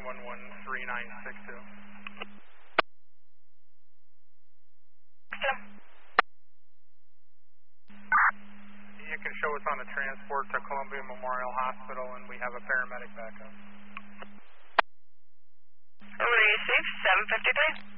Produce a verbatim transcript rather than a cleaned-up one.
one one three nine six two. You can show us on a transport to Columbia Memorial Hospital, and we have a paramedic backup. Receive seven fifty-three.